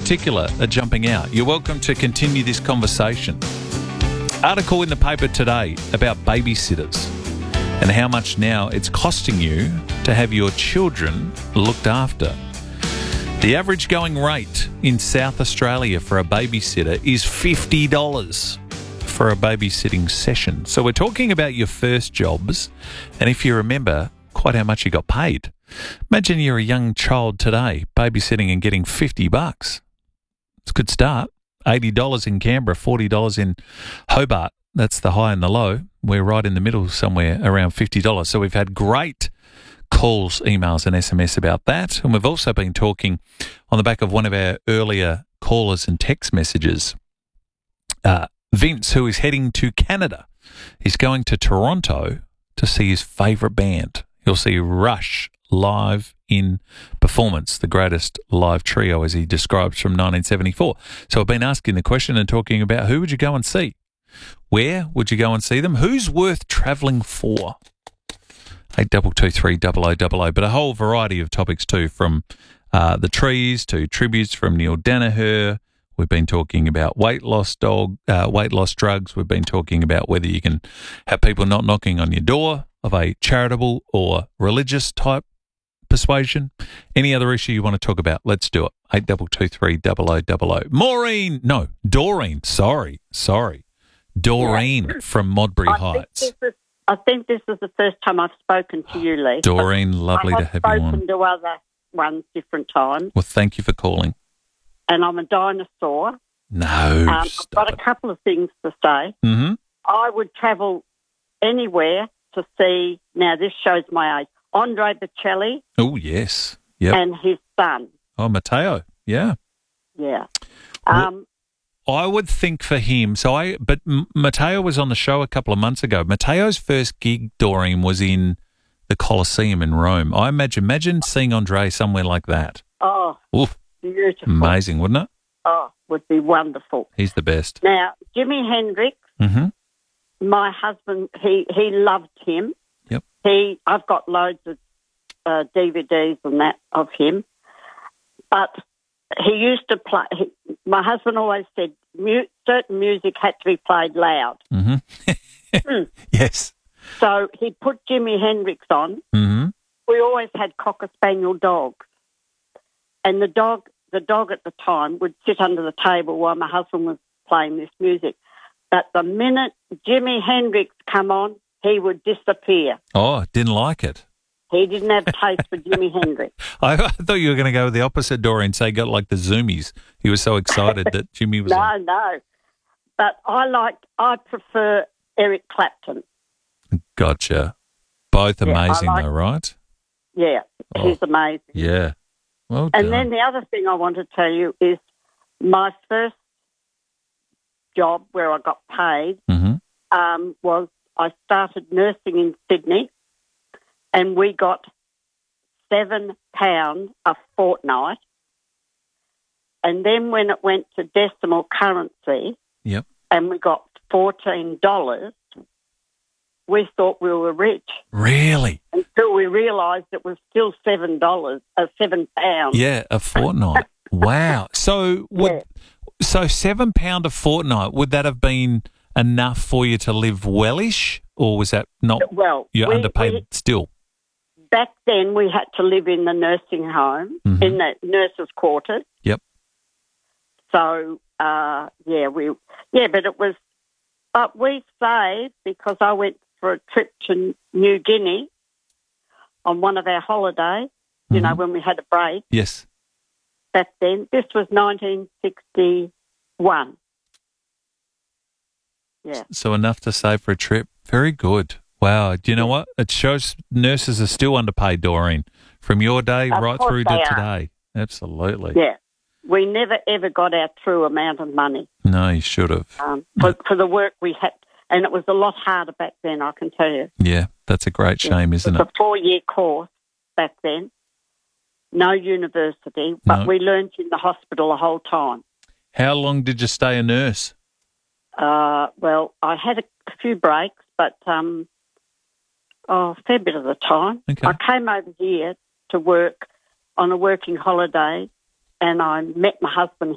particular are jumping out. You're welcome to continue this conversation. Article in the paper today about babysitters and how much now it's costing you to have your children looked after. The average going rate in South Australia for a babysitter is $50 for a babysitting session. So we're talking about your first jobs, and if you remember, quite how much you got paid. Imagine you're a young child today babysitting and getting $50. It's a good start. $80 in Canberra, $40 in Hobart. That's the high and the low. We're right in the middle somewhere around $50. So we've had great calls, emails and SMS about that. And we've also been talking on the back of one of our earlier callers and text messages. Vince, who is heading to Canada, is going to Toronto to see his favourite band. He'll see Rush live in performance, the greatest live trio, as he describes, from 1974. So I've been asking the question and talking about who would you go and see? Where would you go and see them? Who's worth travelling for? 8223 0000, but a whole variety of topics too, from the trees to tributes from Neil Danaher. We've been talking about weight loss drugs. We've been talking about whether you can have people not knocking on your door of a charitable or religious type persuasion. Any other issue you want to talk about, let's do it. 8223 0000. Doreen. Sorry. Doreen from Modbury Heights. I think this is the first time I've spoken to you, Lee. Doreen, lovely to have you on. I've spoken to other ones different times. Well, thank you for calling. And I'm a dinosaur. No, I've got a couple of things to say. Mm-hmm. I would travel anywhere to see, now this shows my age, Andre Bocelli. Oh, yes. Yep. And his son. Oh, Matteo. Yeah. Yeah. I would think for him, but Matteo was on the show a couple of months ago. Matteo's first gig, Doreen, was in the Colosseum in Rome. I imagine seeing Andre somewhere like that. Oh, oof, beautiful. Amazing, wouldn't it? Oh, would be wonderful. He's the best. Now, Jimi Hendrix, my husband, he loved him. Yep. I've got loads of DVDs and that of him, but he used to play. My husband always said certain music had to be played loud. Mm-hmm. Yes. So he put Jimi Hendrix on. Mm-hmm. We always had Cocker Spaniel dogs, and the dog at the time would sit under the table while my husband was playing this music. But the minute Jimi Hendrix come on, he would disappear. Oh, didn't like it. He didn't have taste for Jimi Hendrix. I thought you were going to go with the opposite, Doreen, say got like the Zoomies. He was so excited that Jimmy was on. No. But I prefer Eric Clapton. Gotcha. Both amazing though, right? Yeah, he's amazing. Yeah. Well and done. then the other thing I want to tell you is my first job where I got paid was I started nursing in Sydney, and we got £7 a fortnight. And then when it went to decimal currency, and we got $14, we thought we were rich. Really? Until we realised it was still £7, £7. Yeah, a fortnight. Wow. So so £7 a fortnight, would that have been enough for you to live wellish, or was that not? Well, you're underpaid still. Back then, we had to live in the nursing home, in the nurses' quarters. Yep. So, but it was, but we saved because I went for a trip to New Guinea on one of our holidays, you know, when we had a break. Yes. Back then, this was 1961. Yeah. So enough to save for a trip. Very good. Wow. Do you know what? It shows nurses are still underpaid, Doreen, from your day right through to today. Absolutely. Yeah. We never, ever got our true amount of money. No, you should have. For the work we had. And it was a lot harder back then, I can tell you. Yeah, that's a great shame, isn't it? It was a 4-year course back then. No university, but we learnt in the hospital the whole time. How long did you stay a nurse? Well, I had a few breaks, but a fair bit of the time. Okay. I came over here to work on a working holiday, and I met my husband